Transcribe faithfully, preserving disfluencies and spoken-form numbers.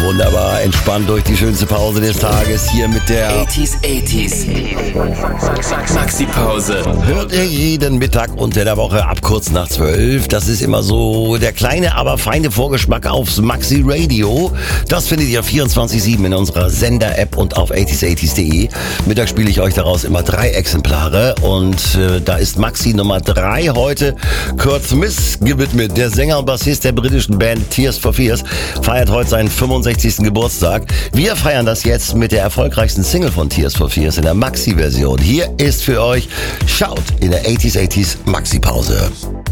Wunderbar, entspannt durch die schönste Pause des Tages hier mit der achtziger, achtziger Maxi-Pause. Hört ihr jeden Mittag unter der Woche ab kurz nach zwölf. Das ist immer so der kleine, aber feine Vorgeschmack aufs Maxi Radio. Das findet ihr vierundzwanzig sieben in unserer Sender-App und auf achtziger achtziger punkt de. Mittag spiele ich euch daraus immer drei Exemplare und äh, da ist Maxi Nummer drei heute Kurt Smith gewidmet. Der Sänger und Bassist der britischen Band Tears for Fears feiert heute seinen fünfundsechzigsten Geburtstag. Wir feiern das jetzt mit der erfolgreichsten Single von Tears for Fears in der Maxi-Version. Hier ist für euch Shout in der achtziger achtziger Maxi-Pause.